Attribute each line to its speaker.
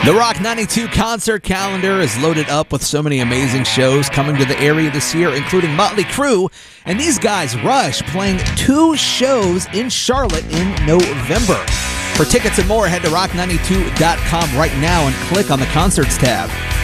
Speaker 1: The Rock 92 concert calendar is loaded up with so many amazing shows coming to the area this year, including Motley Crue, and these guys, Rush, playing 2 shows in Charlotte in November. For tickets and more, head to rock92.com right now and click on the Concerts tab.